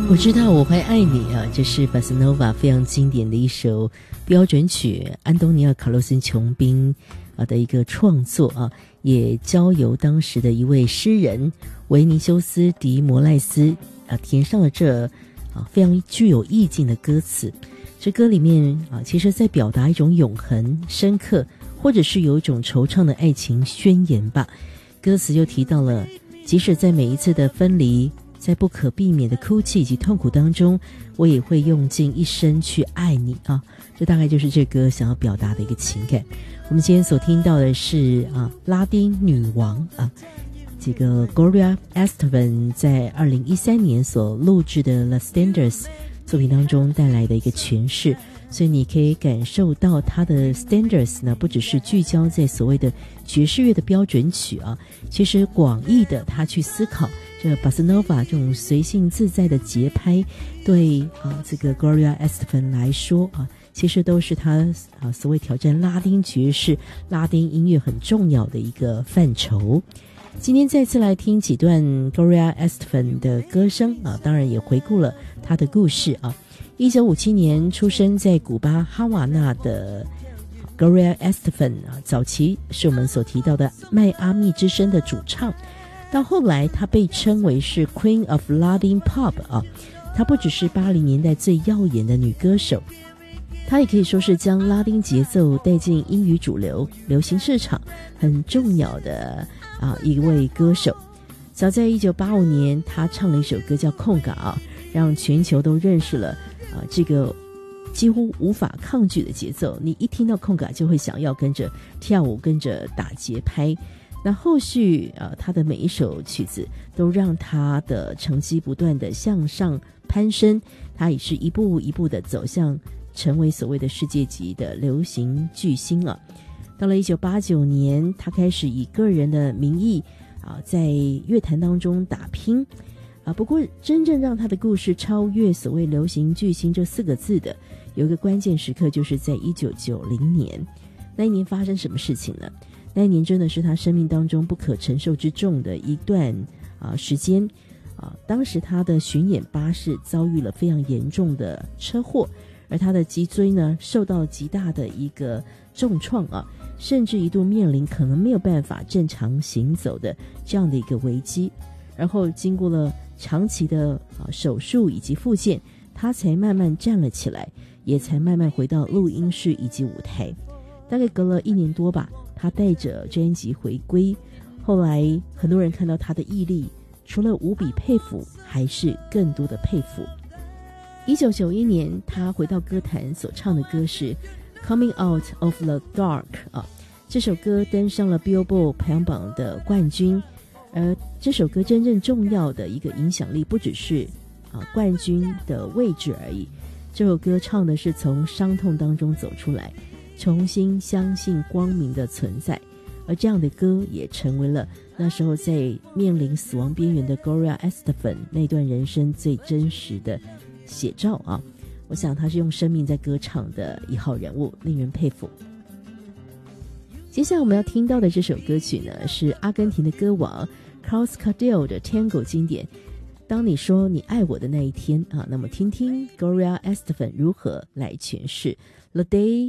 我知道我会爱你啊，这是巴斯诺瓦非常经典的一首标准曲，安东尼奥·卡洛斯·琼宾的一个创作啊，也交由当时的一位诗人维尼修斯·迪摩赖斯填上了这非常具有意境的歌词。这歌里面其实在表达一种永恒、深刻，或者是有一种惆怅的爱情宣言吧。歌词就提到了，即使在每一次的分离，在不可避免的哭泣以及痛苦当中，我也会用尽一生去爱你啊！这大概就是这歌想要表达的一个情感。我们今天所听到的是拉丁女王这个 Gloria Estefan 在2013年所录制的 The Standards 作品当中带来的一个诠释。所以你可以感受到它的 Standards 呢，不只是聚焦在所谓的爵士乐的标准曲其实广义的他去思考这巴斯诺瓦这种随性自在的节拍，对这个 Gloria Estefan 来说其实都是他所谓挑战拉丁爵士、拉丁音乐很重要的一个范畴。今天再次来听几段 Gloria Estefan 的歌声当然也回顾了他的故事1957年出生在古巴哈瓦那的 Gloria Estefan 早期是我们所提到的迈阿密之声的主唱，到后来她被称为是 Queen of Latin Pop 她不只是80年代最耀眼的女歌手，她也可以说是将拉丁节奏带进英语主流流行市场很重要的一位歌手。早在1985年她唱了一首歌叫空嘎让全球都认识了这个几乎无法抗拒的节奏，你一听到空嘎就会想要跟着跳舞，跟着打节拍。那后续他的每一首曲子都让他的成绩不断的向上攀升，他也是一步一步的走向成为所谓的世界级的流行巨星到了1989年，他开始以个人的名义在乐坛当中打拼不过真正让他的故事超越所谓流行巨星这4个字的，有一个关键时刻，就是在1990年。那一年发生什么事情呢？那一年真的是他生命当中不可承受之重的一段时间当时他的巡演巴士遭遇了非常严重的车祸，而他的脊椎呢受到极大的一个重创甚至一度面临可能没有办法正常行走的这样的一个危机。然后经过了长期的手术以及复健，他才慢慢站了起来，也才慢慢回到录音室以及舞台。大概隔了1年多吧，他带着专辑回归。后来很多人看到他的毅力，除了无比佩服，还是更多的佩服。1991年他回到歌坛，所唱的歌是 Coming Out of the Dark 这首歌登上了 Billboard 排行榜的冠军。而这首歌真正重要的一个影响力不只是冠军的位置而已，这首歌唱的是从伤痛当中走出来，重新相信光明的存在。而这样的歌也成为了那时候在面临死亡边缘的 Gloria Estefan 那段人生最真实的写照我想他是用生命在歌唱的一号人物，令人佩服。接下来我们要听到的这首歌曲呢，是阿根廷的歌王 Carlos Gardel 的 Tango 经典，当你说你爱我的那一天那么听听 Gloria Estefan 如何来诠释 The Day